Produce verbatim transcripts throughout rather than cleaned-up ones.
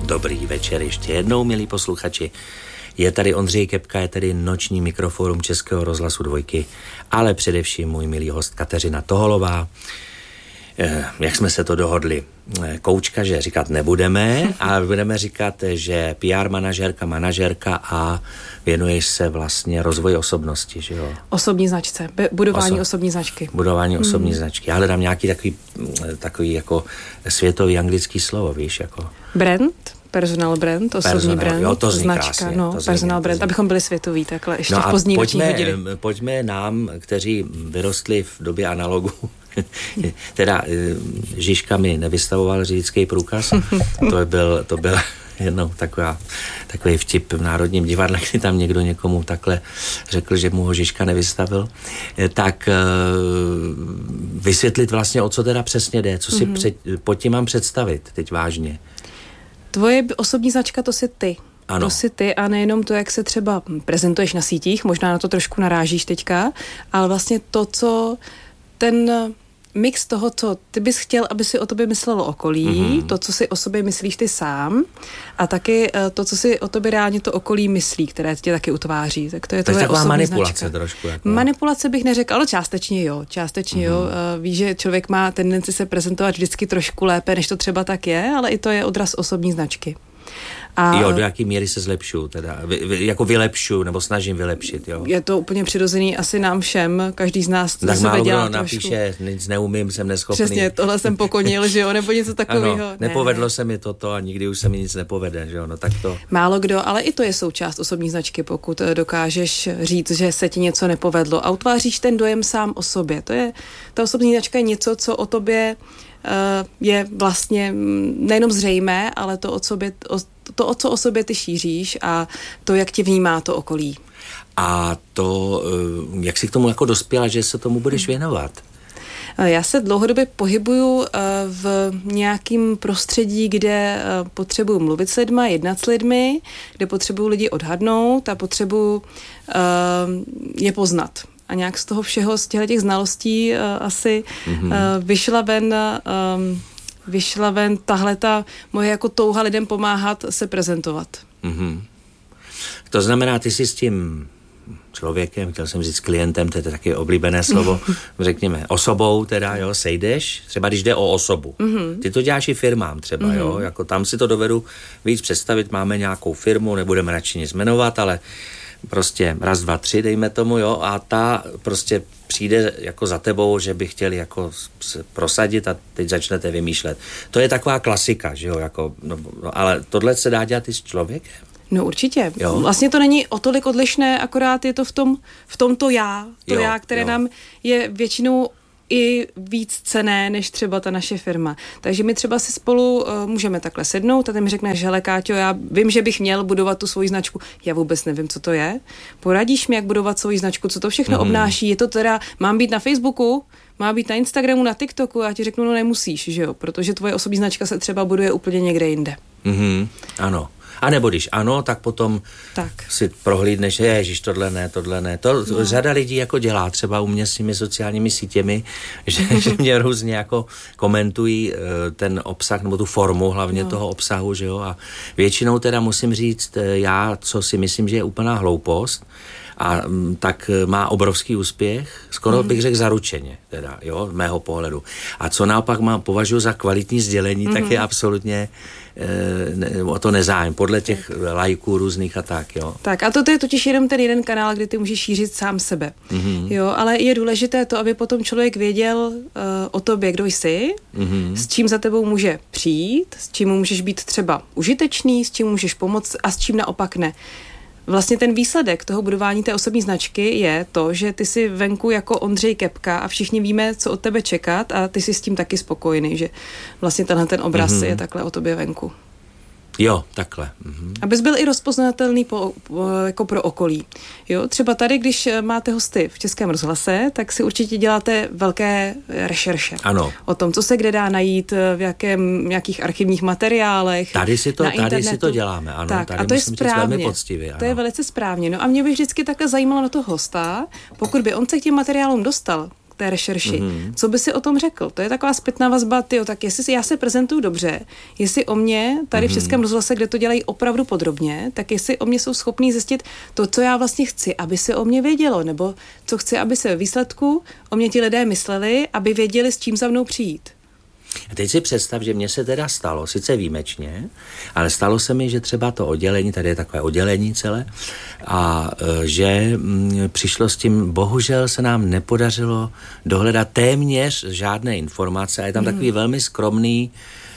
Dobrý večer ještě jednou, milí posluchači. Je tady Ondřej Kepka, je tady noční mikroforum Českého rozhlasu Dvojky, ale především můj milý host Kateřina Toholová. Eh, jak jsme se to dohodli? Eh, koučka, že říkat nebudeme, ale budeme říkat, že P R manažerka, manažerka a věnuješ se vlastně rozvoji osobnosti, že jo? Osobní značce, budování Oso- osobní značky. Budování osobní hmm. značky. Já hledám nějaký takový, takový jako světový anglický slovo, víš, jako... Brand? Personal brand, osobní personal, brand, jo, to zní značka, krásně, no, to zní, personal to brand, zní. abychom byli světoví, takhle ještě no v pozdní pojďme, noční hodiny. Pojďme nám, kteří vyrostli v době analogu, teda Žižka mi nevystavoval řidičský průkaz, to byl, to byl jednou taková, takový vtip v Národním divadle, kdy tam někdo někomu takhle řekl, že mu ho Žižka nevystavil, tak vysvětlit vlastně, o co teda přesně jde, co si mm-hmm. před, pod tím mám představit teď vážně. Tvoje osobní značka, to jsi ty. Ano. To jsi ty a nejenom to, jak se třeba prezentuješ na sítích, možná na to trošku narážíš teďka, ale vlastně to, co ten mix toho, co ty bys chtěl, aby si o tobě myslelo okolí, mm-hmm. to, co si o sobě myslíš ty sám a taky to, co si o tobě reálně to okolí myslí, které tě taky utváří. Tak to je tvoje taková osobní manipulace značka. trošku. Jako. Manipulace bych neřekla, ale částečně jo. Částečně mm-hmm. jo. Víš, že člověk má tendenci se prezentovat vždycky trošku lépe, než to třeba tak je, ale i to je odraz osobní značky. A jo, do jaký míry se zlepšuju, teda, vy, vy, jako vylepšuju, nebo snažím vylepšit, jo. Je to úplně přirozený asi nám všem, každý z nás tak sebe dělá trošku. napíše, nic neumím, jsem neschopný. Přesně, tohle jsem pokonil, že jo, nebo něco takového. Ano, ne, nepovedlo ne. se mi toto a nikdy už se mi nic nepovede, že jo, no tak to. Málo kdo, ale i to je součást osobní značky, pokud dokážeš říct, že se ti něco nepovedlo a utváříš ten dojem sám o sobě. To je, ta osobní značka je něco, co o tobě je vlastně nejenom zřejmé, ale to, o sobě, to, o co o sobě ty šíříš a to, jak tě vnímá to okolí. A to, jak jsi k tomu jako dospěla, že se tomu budeš věnovat? Já se dlouhodobě pohybuju v nějakém prostředí, kde potřebuju mluvit s lidmi, jednat s lidmi, kde potřebuju lidi odhadnout a potřebuju je poznat. A nějak z toho všeho, z těch znalostí uh, asi mm-hmm. uh, vyšla ven, um, vyšla ven tahle ta moje jako touha lidem pomáhat se prezentovat. Mm-hmm. To znamená, ty jsi s tím člověkem, chtěl jsem říct klientem, to je taky oblíbené slovo, řekněme osobou teda, jo, sejdeš, třeba když jde o osobu. Mm-hmm. Ty to děláš i firmám třeba, mm-hmm. jo, jako tam si to dovedu víc představit, máme nějakou firmu, nebudeme radši nic jmenovat, ale prostě raz, dva, tři, dejme tomu, jo, a ta prostě přijde jako za tebou, že by chtěli jako se prosadit a teď začnete vymýšlet. To je taková klasika, že jo, jako, no, no, ale tohle se dá dělat i s člověkem. No určitě. Jo. Vlastně to není o tolik odlišné, akorát je to v tom, v tom to já, to jo, já, které jo. nám je většinou i víc cenné, než třeba ta naše firma. Takže my třeba si spolu uh, můžeme takhle sednout a ty mi řekneš, hele Káťo, já vím, že bych měl budovat tu svoji značku, já vůbec nevím, co to je. Poradíš mi, jak budovat svoji značku, co to všechno mm. obnáší, je to teda, mám být na Facebooku, má být na Instagramu, na TikToku, a já ti řeknu, no nemusíš, že jo, protože tvoje osobní značka se třeba buduje úplně někde jinde. Mm-hmm. Ano. A nebo když ano, tak potom tak. si prohlídneš, ježiš, tohle ne, tohle ne. To no. Řada lidí jako dělá, třeba u mě s těmi sociálními sítěmi, že, že mě různě jako komentují ten obsah, nebo tu formu hlavně no. toho obsahu, že jo. A většinou teda musím říct, já, co si myslím, že je úplná hloupost, a tak má obrovský úspěch, skoro mm. bych řekl zaručeně, teda, jo, z mého pohledu. A co naopak mám, považuji za kvalitní sdělení, mm. tak je absolutně e, ne, o to nezájem, podle těch lajků různých a tak, jo. Tak a to je totiž jenom ten jeden kanál, kde ty můžeš šířit sám sebe, mm. jo, ale je důležité to, aby potom člověk věděl uh, o tobě, kdo jsi, mm. s čím za tebou může přijít, s čím můžeš být třeba užitečný, s čím můžeš pomoct a s čím naopak ne. Vlastně ten výsledek toho budování té osobní značky je to, že ty jsi venku jako Ondřej Kepka a všichni víme, co od tebe čekat a ty jsi s tím taky spokojený, že vlastně tenhle ten obraz mm-hmm. je takhle o tobě venku. Jo, takhle. Mhm. Abys byl i rozpoznatelný po, po, jako pro okolí. Jo, třeba tady, když máte hosty v Českém rozhlase, tak si určitě děláte velké rešerše. Ano. O tom, co se kde dá najít, v jakém, nějakých archivních materiálech. Tady si to, na tady internetu. si to děláme, ano. Tak, tady a to je správně. Poctivě, ano. To je velice správně. No a mě by vždycky takhle zajímalo na toho hosta, pokud by on se k těm materiálům dostal, k té rešerši. Mm-hmm. Co by si o tom řekl? To je taková zpětná vazba, tyjo, tak jestli já se prezentuju dobře, jestli o mě tady v Českém rozhlase, kde to dělají opravdu podrobně, tak jestli o mě jsou schopní zjistit to, co já vlastně chci, aby se o mě vědělo, nebo co chci, aby se ve výsledku o mě ti lidé mysleli, aby věděli, s čím za mnou přijít. A teď si představ, že mně se teda stalo, sice výjimečně, ale stalo se mi, že třeba to oddělení, tady je takové oddělení celé, a že m, přišlo s tím, bohužel se nám nepodařilo dohledat téměř žádné informace a je tam mm. takový velmi skromný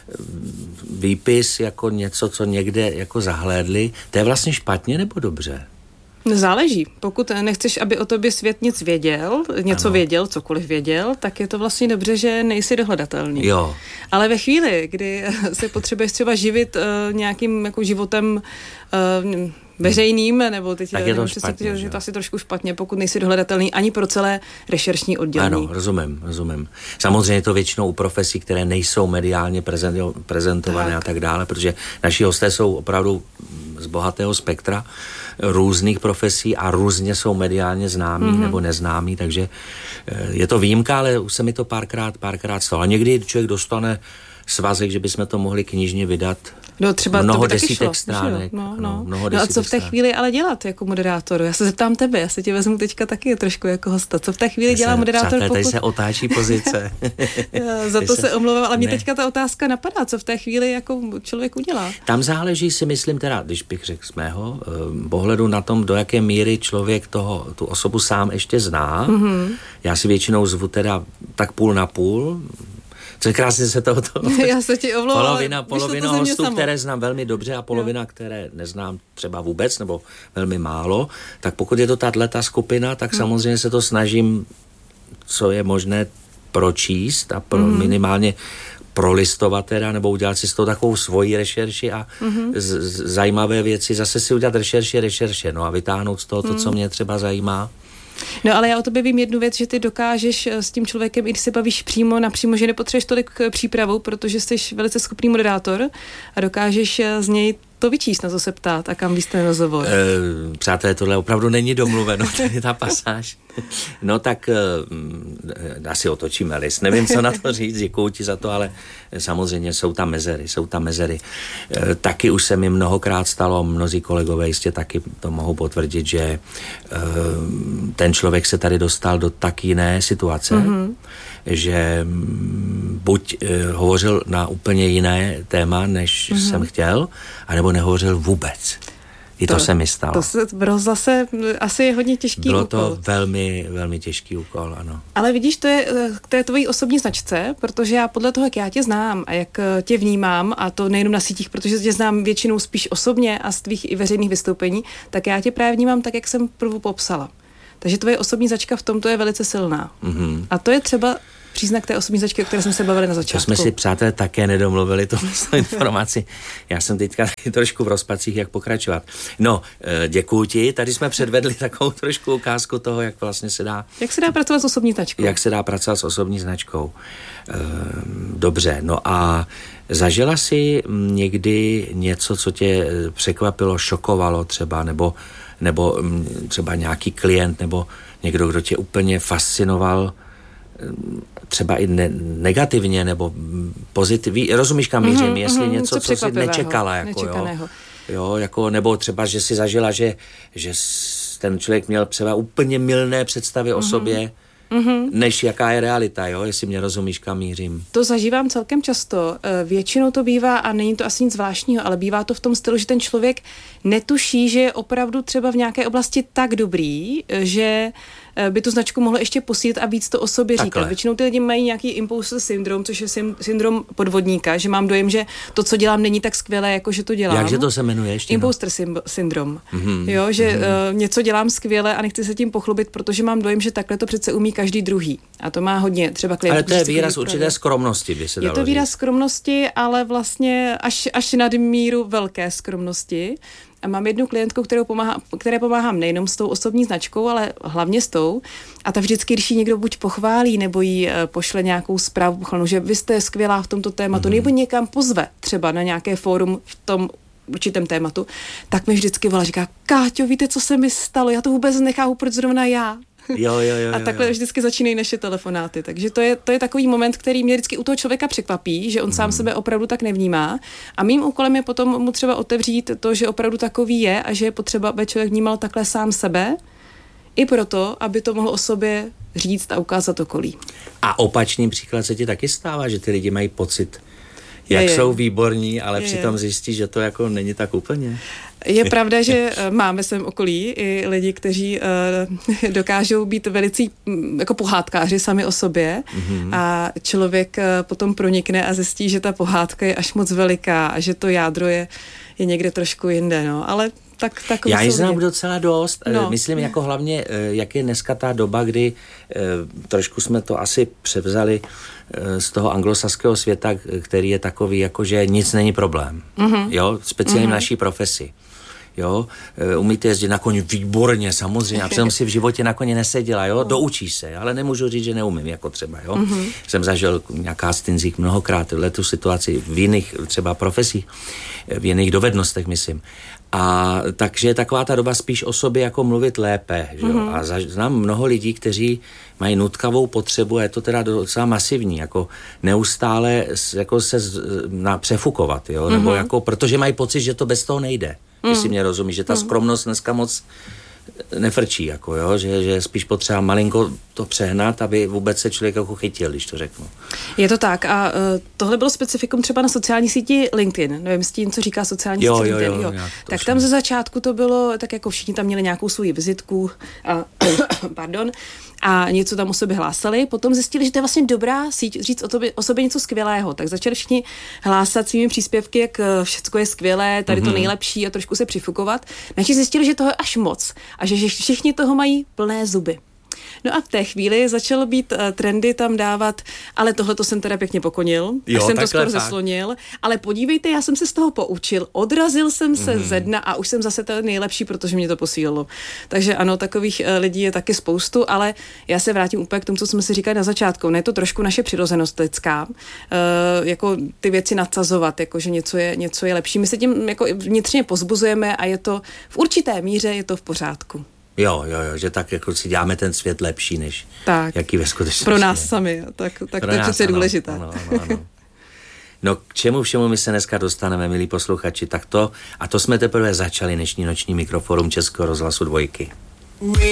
výpis, jako něco, co někde jako zahlédli. To je vlastně špatně nebo dobře? Záleží. Pokud nechceš, aby o tobě svět nic věděl, něco ano. věděl, cokoliv věděl, tak je to vlastně dobře, že nejsi dohledatelný. Jo. Ale ve chvíli, kdy se potřebuješ třeba živit uh, nějakým jako životem uh, veřejným, nebo teď tak je to špatně, že to asi trošku špatně, pokud nejsi dohledatelný ani pro celé rešeršní oddělení. Ano, rozumím, rozumím. Samozřejmě je to většinou u profesí, které nejsou mediálně prezentované tak. a tak dále, protože naši hosté jsou opravdu z bohatého spektra různých profesí a různě jsou mediálně známí mm-hmm. nebo neznámí, takže je to výjimka, ale už se mi to párkrát, párkrát stalo. A někdy člověk dostane svazek, že bychom to mohli knižně vydat. No třeba mnoho to by desítek šlo, stránek. No, no. Ano, mnoho no a co v té stránek. chvíli ale dělat jako moderátor? Já se zeptám tebe, já se tě vezmu teďka taky trošku jako hosta. Co v té chvíli dělá moderátor? Přátelé, pokud... tady se otáčí pozice. Za to se, se omlouvám, ale mě ne. teďka ta otázka napadá. Co v té chvíli jako člověk udělá? Tam záleží, si myslím, teda, když bych řekl z mého eh, pohledu na tom, do jaké míry člověk toho, tu osobu sám ještě zná. Mm-hmm. Já si většinou zvu teda tak půl na půl. Co krásně se toho to... Já se ti omlouvám. Polovina, polovina hostů, které znám velmi dobře a polovina, jo. které neznám třeba vůbec nebo velmi málo, tak pokud je to tato skupina, tak hmm. samozřejmě se to snažím, co je možné pročíst a pro hmm. minimálně prolistovat teda, nebo udělat si z toho takovou svoji rešerši a mm-hmm. z, z, zajímavé věci, zase si udělat rešerši, rešerše, no a vytáhnout z toho to, mm. co mě třeba zajímá. No ale já o tobě vím jednu věc, že ty dokážeš s tím člověkem, i když se bavíš přímo napřímo, že nepotřebuješ tolik přípravu, protože jsi velice schopný moderátor a dokážeš z něj to vyčíst, na co se ptát a kam víš ten rozhovor. E, přátelé, tohle opravdu není domluveno, tady ta pasáž. No tak e, asi otočíme list. Nevím, co na to říct, děkuju ti za to, ale samozřejmě jsou tam mezery, jsou tam mezery. E, taky už se mi mnohokrát stalo, mnozí kolegové jistě taky to mohou potvrdit, že e, ten člověk se tady dostal do tak jiné situace, mm-hmm. že buď e, hovořil na úplně jiné téma, než mm-hmm. jsem chtěl, anebo nehovořil vůbec. I to, to se mi stalo. To se bylo zase asi je hodně těžký bylo úkol. Bylo to velmi, velmi těžký úkol, ano. Ale vidíš, to je k té tvojí osobní značce, protože já podle toho, jak já tě znám a jak tě vnímám, a to nejenom na sítích, protože tě znám většinou spíš osobně a z tvých i veřejných vystoupení, tak já tě právě vnímám tak, jak jsem prvu popsala. Takže tvoje osobní značka v tomto je velice silná. Mm-hmm. A to je třeba příznak té osobní značky, o které jsme se bavili na začátku. To jsme si, přátelé, také nedomluvili tu informaci. Já jsem teďka trošku v rozpacích, jak pokračovat. No, děkuju ti. Tady jsme předvedli takovou trošku ukázku toho, jak vlastně se dá... Jak se dá pracovat s osobní značkou? Jak se dá pracovat s osobní značkou. Dobře, no a zažila jsi někdy něco, co tě překvapilo, šokovalo třeba, nebo, nebo třeba nějaký klient, nebo někdo, kdo tě úplně fascinoval, třeba i ne, negativně nebo pozitivně, rozumíš, kam mířím, mm-hmm, jestli mm-hmm, něco, co jsi nečekala, jako jo, jo, jako, nebo třeba, že si zažila, že, že ten člověk měl třeba úplně mylné představy mm-hmm. o sobě, mm-hmm. než jaká je realita, jo, jestli mě rozumíš, kam mířím. To zažívám celkem často. Většinou to bývá, a není to asi nic zvláštního, ale bývá to v tom stylu, že ten člověk netuší, že je opravdu třeba v nějaké oblasti tak dobrý, že by tu značku mohlo ještě posílit a víc to o sobě Takhle. říkat. Většinou ty lidi mají nějaký imposter syndrom, což je syndrom podvodníka, že mám dojem, že to, co dělám, není tak skvělé, jako že to dělám. Jakže to se jmenuje ještě? Imposter no? syndrom. Mm-hmm. Jo, že mm-hmm. uh, něco dělám skvěle a nechci se tím pochlubit, protože mám dojem, že takhle to přece umí každý druhý. A to má hodně třeba klientů. Ale to je výraz určité skromnosti, by se dalo Je to výraz říct. skromnosti, ale vlastně až, až nad míru velké skromnosti. A mám jednu klientku, kterou pomáhá, které pomáhám nejenom s tou osobní značkou, ale hlavně s tou. A ta vždycky, když ji někdo buď pochválí, nebo jí pošle nějakou zprávu pochvalnou, že vy jste skvělá v tomto tématu, mm-hmm. nebo někam pozve třeba na nějaké fórum v tom určitém tématu, tak mi vždycky volá, říká, Káťo, víte, co se mi stalo? Já to vůbec nechápu, proč zrovna já. Jo, jo, jo, a takhle jo. vždycky začínají naše telefonáty. Takže to je, to je takový moment, který mě vždycky u toho člověka překvapí, že on sám mm. sebe opravdu tak nevnímá. A mým úkolem je potom mu třeba otevřít to, že opravdu takový je a že je potřeba, aby člověk vnímal takhle sám sebe, i proto, aby to mohl o sobě říct a ukázat okolí. A opačný příklad se ti taky stává, že ty lidi mají pocit, jak je, je. jsou výborní, ale je, přitom je. zjistí, že to jako není tak úplně. Je pravda, že máme svém okolí i lidi, kteří uh, dokážou být velicí jako pohádkáři sami o sobě mm-hmm. a člověk uh, potom pronikne a zjistí, že ta pohádka je až moc veliká a že to jádro je, je někde trošku jinde, no, ale tak, tak já ji znám docela dost. No. Myslím jako hlavně, jak je dneska ta doba, kdy trošku jsme to asi převzali z toho anglosaského světa, který je takový, jako že nic není problém. Mm-hmm. Jo, speciálně mm-hmm. v naší profesi. Jo, umíte jezdit na koni výborně, samozřejmě, a přitom si v životě na koni neseděla, jo, doučíš se, ale nemůžu říct, že neumím, jako třeba, jo. Mm-hmm. Jsem zažil nějaká stinzík mnohokrát v tu situaci v jiných třeba profesích, v jiných dovednostech, myslím. A takže je taková ta doba spíš o sobě jako mluvit lépe, že jo. Mm-hmm. A zaž, znám mnoho lidí, kteří mají nutkavou potřebu, a je to teda docela masivní, jako neustále jako se na, přefukovat, jo, mm-hmm. nebo jako, protože mají pocit, že to bez toho nejde. Mm. Jestli mě rozumíš, že ta mm. skromnost dneska moc nefrčí, jako jo, že, že spíš potřeba malinko to přehnat, aby vůbec se člověk jako chytil, když to řeknu. Je to tak a uh, tohle bylo specifikum třeba na sociální síti LinkedIn, nevím, s tím, co říká sociální jo, síti jo, LinkedIn, jo, jo. Tak tam ze začátku to bylo, tak jako všichni tam měli nějakou svou vizitku a pardon, a něco tam o sobě hlásali, potom zjistili, že to je vlastně dobrá síť říct o, tobě, o sobě něco skvělého, tak začali všichni hlásat svými příspěvky, jak všechno je skvělé, tady mm-hmm. to nejlepší a trošku se přifukovat, než zjistili, že toho je až moc a že všichni toho mají plné zuby. No a v té chvíli začalo být uh, trendy tam dávat, ale tohle to jsem teda pěkně pokonil, jo, až jsem to skoro zeslonil, ale podívejte, já jsem se z toho poučil, odrazil jsem se mm. ze dna a už jsem zase ten nejlepší, protože mě to posílilo. Takže ano, takových uh, lidí je taky spoustu, ale já se vrátím úplně k tomu, co jsme si říkali na začátku. Ne, je to trošku naše přirozenost lidská, uh, jako ty věci nadsazovat, jako že něco je, něco je lepší. My se tím jako vnitřně pozbuzujeme a je to v určité míře je to v pořádku. Jo, jo, jo, že tak jako si děláme ten svět lepší, než tak, jaký ve skutečnosti. Pro nás sami, tak, tak to je přece důležité. Ano, ano, ano. No k čemu všemu my se dneska dostaneme, milí posluchači, tak to, a to jsme teprve začali dnešní noční mikroforum Českého rozhlasu Dvojky.